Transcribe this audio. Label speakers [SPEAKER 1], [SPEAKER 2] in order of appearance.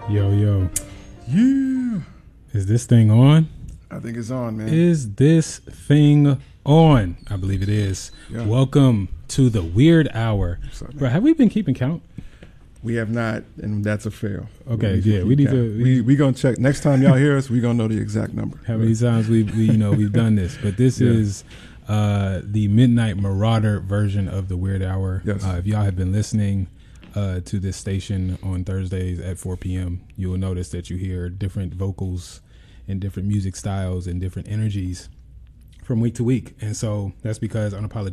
[SPEAKER 1] Yo, yo.
[SPEAKER 2] Yeah.
[SPEAKER 1] Is this thing on?
[SPEAKER 2] I think it's on, man.
[SPEAKER 1] Is this thing on? I believe it is.
[SPEAKER 2] Yeah.
[SPEAKER 1] Welcome to the Weird Hour.
[SPEAKER 2] What's up, man?
[SPEAKER 1] Bro, have we been keeping count?
[SPEAKER 2] We have not, and that's a fail.
[SPEAKER 1] Okay, yeah, we need to.
[SPEAKER 2] We gonna check next time y'all hear us. We gonna know the exact number.
[SPEAKER 1] How many times we've done this? But this is the Midnight Marauder version of the Weird Hour.
[SPEAKER 2] Yes.
[SPEAKER 1] If y'all have been listening to this station on Thursdays at 4 p.m., you will notice that you hear different vocals and different music styles and different energies from week to week. And so that's because Unapologetic